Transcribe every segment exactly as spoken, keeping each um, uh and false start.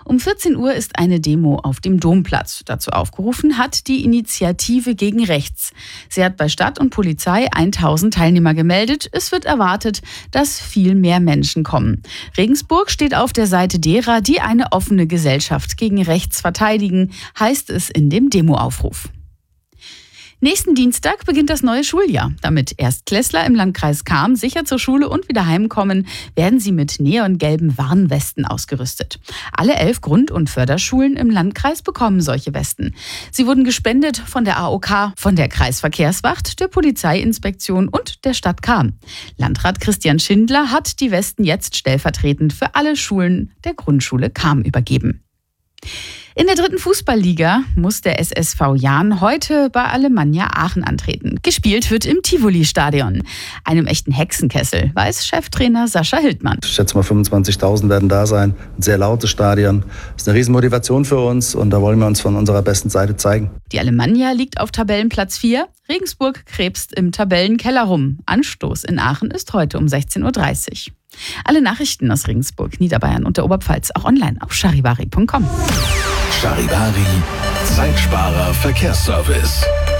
Um vierzehn Uhr ist eine Demo auf dem Domplatz. Dazu aufgerufen hat die Initiative gegen Rechts. Sie hat bei Stadt und Polizei tausend Teilnehmer gemeldet. Es wird erwartet, dass viel mehr Menschen kommen. Regensburg steht auf der Seite derer, die eine offene Gesellschaft gegen Rechts verteidigen, heißt es in dem Demoaufruf. Nächsten Dienstag beginnt das neue Schuljahr. Damit Erstklässler im Landkreis Cham sicher zur Schule und wieder heimkommen, werden sie mit neongelben Warnwesten ausgerüstet. Alle elf Grund- und Förderschulen im Landkreis bekommen solche Westen. Sie wurden gespendet von der A O K, von der Kreisverkehrswacht, der Polizeiinspektion und der Stadt Cham. Landrat Christian Schindler hat die Westen jetzt stellvertretend für alle Schulen der Grundschule Cham übergeben. In der dritten Fußballliga muss der S S V Jahn heute bei Alemannia Aachen antreten. Gespielt wird im Tivoli-Stadion, einem echten Hexenkessel, weiß Cheftrainer Sascha Hildmann. Ich schätze mal fünfundzwanzigtausend werden da sein. Ein sehr lautes Stadion. Das ist eine Riesenmotivation für uns und da wollen wir uns von unserer besten Seite zeigen. Die Alemannia liegt auf Tabellenplatz vier. Regensburg krebst im Tabellenkeller rum. Anstoß in Aachen ist heute um sechzehn Uhr dreißig. Alle Nachrichten aus Regensburg, Niederbayern und der Oberpfalz auch online auf charivari punkt com. Charivari, Zeitsparer Verkehrsservice.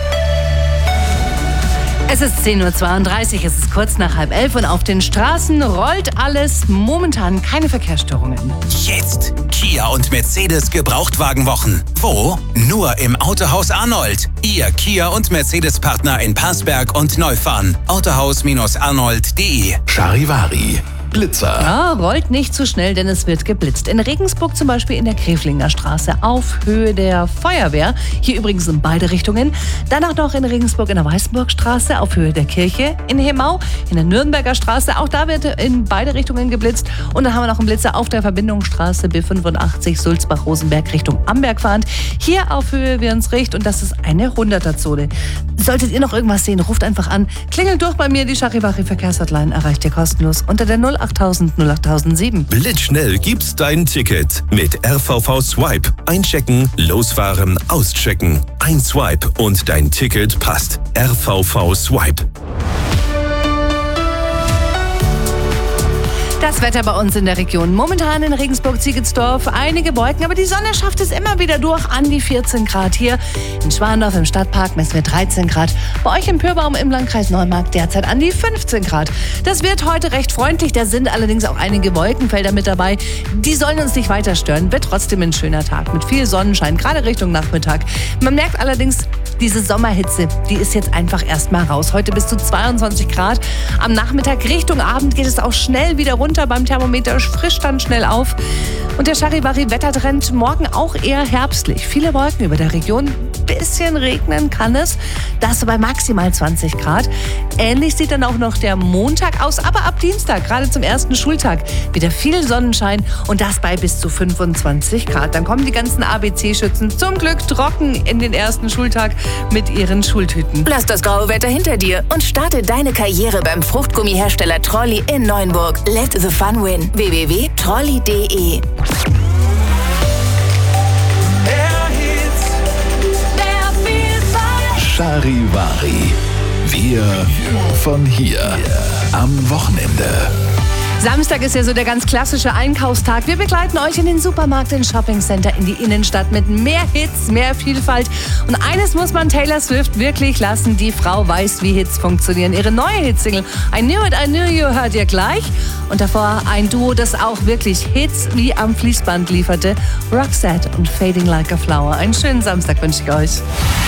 Es ist zehn Uhr zweiunddreißig, es ist kurz nach halb elf und auf den Straßen rollt alles. Momentan keine Verkehrsstörungen. Jetzt Kia und Mercedes Gebrauchtwagenwochen. Wo? Nur im Autohaus Arnold. Ihr Kia und Mercedes Partner in Parsberg und Neufahren. autohaus arnold punkt de. Charivari. Blitzer. Ja, rollt nicht zu schnell, denn es wird geblitzt. In Regensburg zum Beispiel in der Kreflinger Straße auf Höhe der Feuerwehr. Hier übrigens in beide Richtungen. Danach noch in Regensburg in der Weißenburgstraße auf Höhe der Kirche. In Hemau in der Nürnberger Straße. Auch da wird in beide Richtungen geblitzt. Und dann haben wir noch einen Blitzer auf der Verbindungsstraße B fünfundachtzig Sulzbach-Rosenberg Richtung Amberg fahrend. Hier auf Höhe Wirnsricht und das ist eine hunderter-Zone. Solltet ihr noch irgendwas sehen, ruft einfach an. Klingelt durch bei mir, die Charivari Verkehrshotline erreicht ihr kostenlos unter der null achttausend null achttausendsieben. Blitzschnell gibt's dein Ticket mit R V V Swipe. Einchecken, losfahren, auschecken. Ein Swipe und dein Ticket passt. R V V Swipe. Das Wetter bei uns in der Region. Momentan in Regensburg-Ziegelsdorf einige Wolken, aber die Sonne schafft es immer wieder durch an die vierzehn Grad hier. In Schwandorf im Stadtpark messen wir dreizehn Grad. Bei euch in Pyrbaum im Landkreis Neumarkt derzeit an die fünfzehn Grad. Das wird heute recht freundlich, da sind allerdings auch einige Wolkenfelder mit dabei. Die sollen uns nicht weiter stören. Wird trotzdem ein schöner Tag mit viel Sonnenschein, gerade Richtung Nachmittag. Man merkt allerdings, diese Sommerhitze, die ist jetzt einfach erstmal raus. Heute bis zu zweiundzwanzig Grad. Am Nachmittag Richtung Abend geht es auch schnell wieder runter. Beim Thermometer frischt dann schnell auf. Und der Charivari-Wettertrend morgen auch eher herbstlich. Viele Wolken über der Region. Bisschen regnen kann es. Das bei maximal zwanzig Grad. Ähnlich sieht dann auch noch der Montag aus. Aber ab Dienstag, gerade zum ersten Schultag, wieder viel Sonnenschein. Und das bei bis zu fünfundzwanzig Grad. Dann kommen die ganzen A B C-Schützen zum Glück trocken in den ersten Schultag mit ihren Schultüten. Lass das graue Wetter hinter dir und starte deine Karriere beim Fruchtgummihersteller Trolli in Neuenburg. Let the fun win. w w w punkt trolli punkt de. Charivari. Wir von hier. Am Wochenende. Samstag ist ja so der ganz klassische Einkaufstag. Wir begleiten euch in den Supermarkt, in Shoppingcenter, in die Innenstadt mit mehr Hits, mehr Vielfalt. Und eines muss man Taylor Swift wirklich lassen. Die Frau weiß, wie Hits funktionieren. Ihre neue Hitsingle I Knew It, I Knew You hört ihr gleich. Und davor ein Duo, das auch wirklich Hits wie am Fließband lieferte. Roxette und Fading Like a Flower. Einen schönen Samstag wünsche ich euch.